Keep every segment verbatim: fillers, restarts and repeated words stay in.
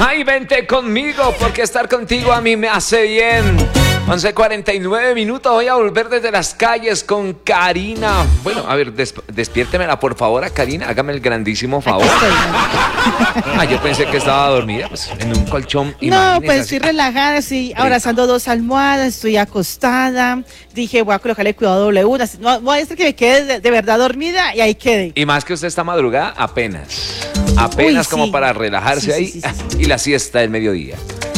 Ay, vente conmigo, porque estar contigo a mí me hace bien. once cuarenta y nueve minutos, voy a volver desde las calles con Karina. Bueno, a ver, des despiértemela por favor a Karina, hágame el grandísimo favor. Ah, yo pensé que estaba dormida, pues, en un colchón. No, pues estoy relajada, estoy abrazando dos almohadas, estoy acostada. Dije, voy a colocarle cuidado doble una. No, voy a decir que me quede de, de verdad dormida y ahí quede. Y más que usted está madrugada, apenas. Apenas Uy, como sí. para relajarse sí, ahí sí, sí, sí. y la siesta del mediodía.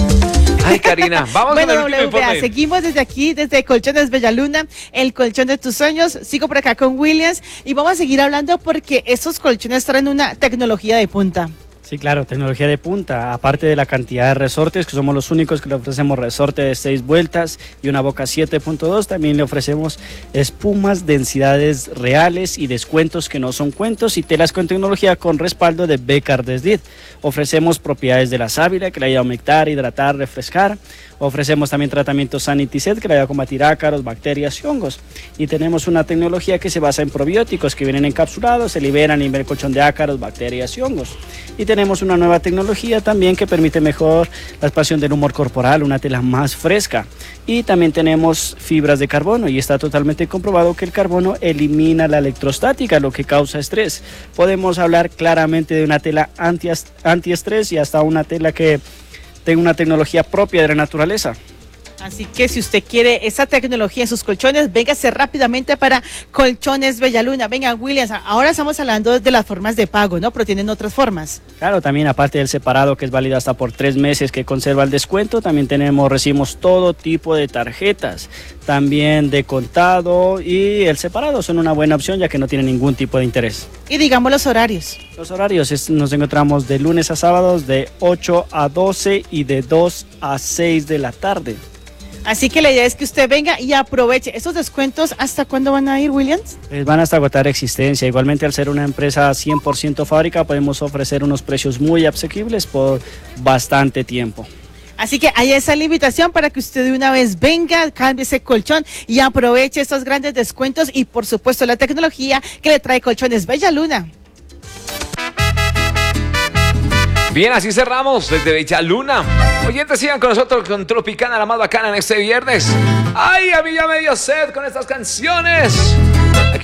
Ay, Karina, vamos bueno, con el último W, informe. Seguimos desde aquí, desde Colchones Bellaluna, el colchón de tus sueños. Sigo por acá con Williams y vamos a seguir hablando porque estos colchones traen una tecnología de punta. Sí, claro, tecnología de punta, aparte de la cantidad de resortes, que somos los únicos que le ofrecemos resorte de seis vueltas y una boca siete punto dos, también le ofrecemos espumas, densidades reales y descuentos que no son cuentos y telas con tecnología con respaldo de Becar Desdit. Ofrecemos propiedades de la sábila que le ayuda a humectar, hidratar, refrescar. Ofrecemos también tratamiento Sanitiset que le ayuda a combatir ácaros, bacterias y hongos. Y tenemos una tecnología que se basa en probióticos que vienen encapsulados, se liberan y el colchón de ácaros, bacterias y hongos. Y tenemos una nueva tecnología también que permite mejor la expansión del humor corporal, una tela más fresca. Y también tenemos fibras de carbono y está totalmente comprobado que el carbono elimina la electrostática, lo que causa estrés. Podemos hablar claramente de una tela anti, antiestrés y hasta una tela que tenga una tecnología propia de la naturaleza. Así que si usted quiere esa tecnología en sus colchones, véngase rápidamente para Colchones Bellaluna. Venga, Williams, ahora estamos hablando de las formas de pago, ¿no? Pero tienen otras formas. Claro, también aparte del separado que es válido hasta por tres meses que conserva el descuento, también tenemos, recibimos todo tipo de tarjetas, también de contado y el separado son una buena opción ya que no tiene ningún tipo de interés. Y digamos los horarios. Los horarios es, nos encontramos de lunes a sábados de ocho a doce y de dos a seis de la tarde. Así que la idea es que usted venga y aproveche. ¿Esos descuentos hasta cuándo van a ir, Williams? Les van hasta agotar existencia. Igualmente, al ser una empresa cien por ciento fábrica, podemos ofrecer unos precios muy asequibles por bastante tiempo. Así que ahí está la invitación para que usted de una vez venga, cambie ese colchón y aproveche estos grandes descuentos y, por supuesto, la tecnología que le trae Colchones Bellaluna. Bien, así cerramos desde Bellaluna. Oyentes, sigan con nosotros con Tropicana, la más bacana en este viernes. Ay, a mí ya me dio sed con estas canciones. Aquí